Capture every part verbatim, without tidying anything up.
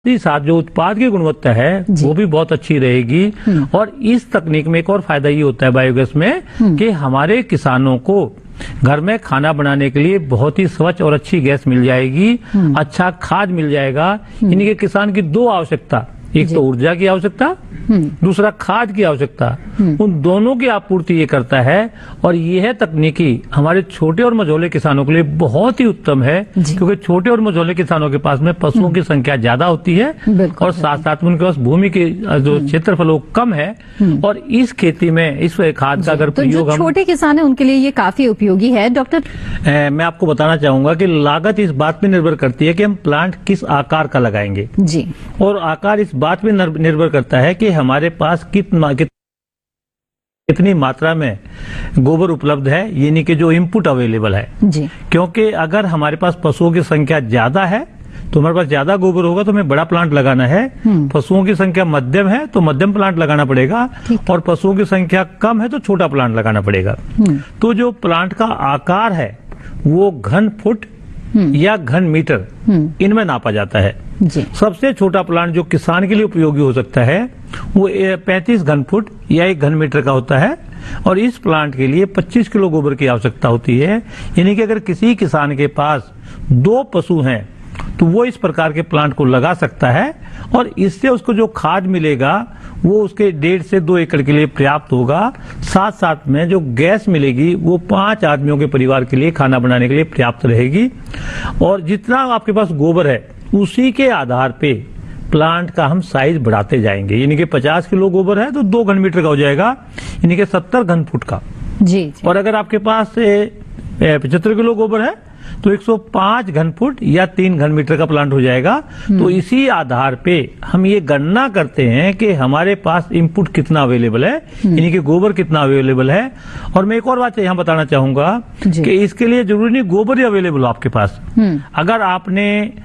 ही साथ जो उत्पाद की गुणवत्ता है वो भी बहुत अच्छी रहेगी। और इस तकनीक में एक और फायदा ये होता है बायोगैस में कि हमारे किसानों को घर में खाना बनाने के लिए बहुत ही स्वच्छ और अच्छी गैस मिल जाएगी, अच्छा खाद मिल जाएगा। यानी कि किसान की दो आवश्यकता, एक तो ऊर्जा की आवश्यकता, दूसरा खाद की आवश्यकता, उन दोनों की आपूर्ति ये करता है। और यह तकनीकी हमारे छोटे और मझोले किसानों के लिए बहुत ही उत्तम है, क्योंकि छोटे और मझोले किसानों के पास में पशुओं की संख्या ज्यादा होती है और साथ साथ में उनके पास भूमि के जो क्षेत्रफल वो कम है। और इस खेती में इस खाद का अगर तो प्रयोग जो छोटे किसान है उनके लिए ये काफी उपयोगी है। डॉक्टर, मैं आपको बताना चाहूंगा कि लागत इस बात पे निर्भर करती है कि हम प्लांट किस आकार का लगाएंगे जी, और आकार इस बात पे निर्भर करता है कि हमारे पास कितना कितनी मात्रा में गोबर उपलब्ध है, यानी कि जो इनपुट अवेलेबल है जी। क्योंकि अगर हमारे पास पशुओं की संख्या ज्यादा है तो हमारे पास ज्यादा गोबर होगा तो हमें बड़ा प्लांट लगाना है। पशुओं की संख्या मध्यम है तो मध्यम प्लांट लगाना पड़ेगा, और पशुओं की संख्या कम है तो छोटा प्लांट लगाना पड़ेगा। तो जो प्लांट का आकार है वो घन फुट या घन मीटर इनमें नापा जाता है जी। सबसे छोटा प्लांट जो किसान के लिए उपयोगी हो सकता है वो पैंतीस घन फुट या एक घन मीटर का होता है, और इस प्लांट के लिए पच्चीस किलो गोबर की आवश्यकता होती है। यानी कि अगर किसी किसान के पास दो पशु हैं तो वो इस प्रकार के प्लांट को लगा सकता है, और इससे उसको जो खाद मिलेगा वो उसके डेढ़ से दो एकड़ के लिए पर्याप्त होगा। साथ साथ में जो गैस मिलेगी वो पांच आदमियों के परिवार के लिए खाना बनाने के लिए पर्याप्त रहेगी। और जितना आपके पास गोबर है उसी के आधार पे प्लांट का हम साइज बढ़ाते जाएंगे। यानी कि पचास किलो गोबर है तो दो घन मीटर का हो जाएगा, यानी कि सत्तर घन फुट का जी, जी। और अगर आपके पास पचहत्तर किलो गोबर है तो एक सौ पाँच घन फुट या तीन घन मीटर का प्लांट हो जाएगा। तो इसी आधार पे हम ये गणना करते हैं कि हमारे पास इनपुट कितना अवेलेबल है, यानी कि गोबर कितना अवेलेबल है। और मैं एक और बात यहाँ बताना चाहूंगा कि इसके लिए जरूरी नहीं गोबर ही अवेलेबल हो आपके पास। अगर आपने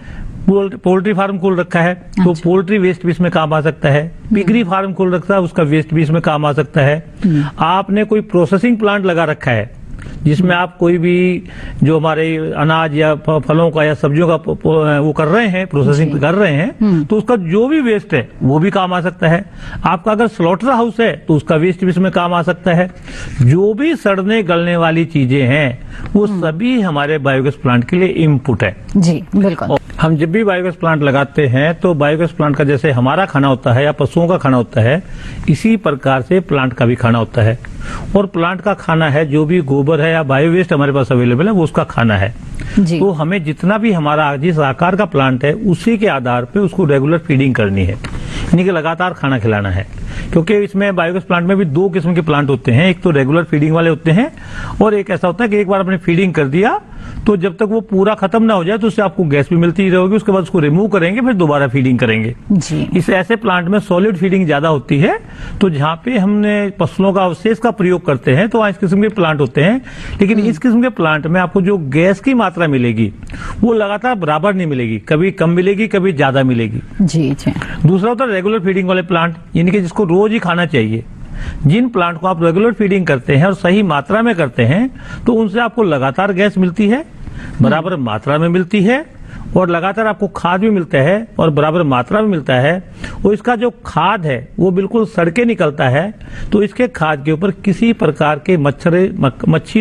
पोल्ट्री फार्म खोल रखा है तो पोल्ट्री वेस्ट भी इसमें काम आ सकता है। पिगरी फार्म खोल रखा है उसका वेस्ट भी इसमें काम आ सकता है। आपने कोई प्रोसेसिंग प्लांट लगा रखा है जिसमें आप कोई भी जो हमारे अनाज या फलों का या सब्जियों का वो कर रहे हैं, प्रोसेसिंग कर रहे हैं, तो उसका जो भी वेस्ट है वो भी काम आ सकता है। आपका अगर स्लॉटर हाउस है तो उसका वेस्ट भी इसमें काम आ सकता है। जो भी सड़ने गलने वाली चीजें हैं वो सभी हमारे बायोगैस प्लांट के लिए इनपुट है जी, बिल्कुल। हम जब भी बायोगैस प्लांट लगाते हैं तो बायोगैस प्लांट का जैसे हमारा खाना होता है या पशुओं का खाना होता है, इसी प्रकार से प्लांट का भी खाना होता है। और प्लांट का खाना है जो भी गोबर है या बायो वेस्ट हमारे पास अवेलेबल है वो उसका खाना है जी। तो हमें जितना भी हमारा जिस आकार का प्लांट है उसी के आधार पे उसको रेगुलर फीडिंग करनी है, यानी कि लगातार खाना खिलाना है। क्योंकि इसमें बायोगैस प्लांट में भी दो किस्म के प्लांट होते हैं, एक तो रेगुलर फीडिंग वाले होते हैं और एक ऐसा होता है कि एक बार आपने फीडिंग कर दिया तो जब तक वो पूरा खत्म ना हो जाए तो उससे आपको गैस भी मिलती रहेगी, उसके बाद उसको रिमूव करेंगे फिर दोबारा फीडिंग करेंगे जी। इस ऐसे प्लांट में सॉलिड फीडिंग ज्यादा होती है, तो जहाँ पे हमने फसलों का अवशेष का प्रयोग करते हैं तो इस किस्म के प्लांट होते हैं। लेकिन इस किस्म के प्लांट में आपको जो गैस की मात्रा मिलेगी वो लगातार बराबर नहीं मिलेगी, कभी कम मिलेगी कभी ज्यादा मिलेगी जी, जी। दूसरा होता है रेगुलर फीडिंग वाले प्लांट, यानी कि जिसको रोज ही खाना चाहिए। जिन प्लांट को आप रेगुलर फीडिंग करते हैं और सही मात्रा में करते हैं तो उनसे आपको लगातार गैस मिलती है, बराबर मात्रा में मिलती है, और लगातार आपको खाद भी मिलता है और बराबर मात्रा में मिलता है। और इसका जो खाद है वो बिल्कुल सड़के निकलता है, तो इसके खाद के ऊपर किसी प्रकार के मच्छर मच्छी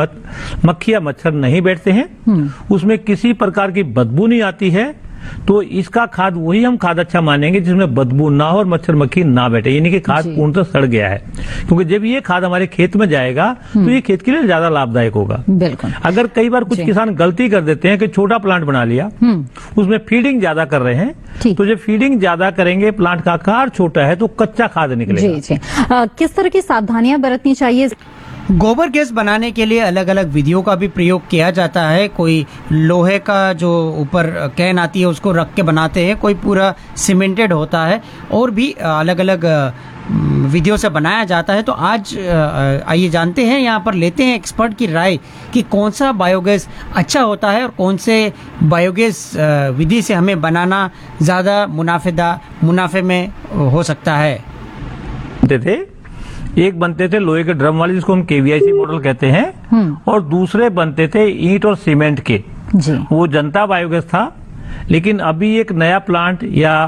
मक्खी या मच्छर नहीं बैठते हैं, उसमें किसी प्रकार की बदबू नहीं आती है। तो इसका खाद वही हम खाद अच्छा मानेंगे जिसमें बदबू ना हो और मच्छर मक्खी ना बैठे, यानी कि खाद पूर्णतः सड़ गया है। क्योंकि जब ये खाद हमारे खेत में जाएगा तो ये खेत के लिए ज्यादा लाभदायक होगा। बिल्कुल। अगर कई बार कुछ किसान गलती कर देते हैं कि छोटा प्लांट बना लिया, उसमें फीडिंग ज्यादा कर रहे हैं, तो जब फीडिंग ज्यादा करेंगे प्लांट का आकार छोटा है तो कच्चा खाद निकलेगा। जी, जी। आ, किस तरह की सावधानियां बरतनी चाहिए? गोबर गैस बनाने के लिए अलग अलग विधियों का भी प्रयोग किया जाता है। कोई लोहे का जो ऊपर कैन आती है उसको रख के बनाते हैं, कोई पूरा सीमेंटेड होता है, और भी अलग अलग विधियों से बनाया जाता है। तो आज आइए जानते हैं, यहाँ पर लेते हैं एक्सपर्ट की राय कि कौन सा बायोगैस अच्छा होता है और कौन से बायोगैस विधि से हमें बनाना ज़्यादा मुनाफेदा मुनाफे में हो सकता है। थे एक बनते थे लोहे के ड्रम वाले जिसको हम केवीआईसी मॉडल कहते हैं, और दूसरे बनते थे ईंट और सीमेंट के जी। वो जनता बायोगैस था लेकिन अभी एक नया प्लांट या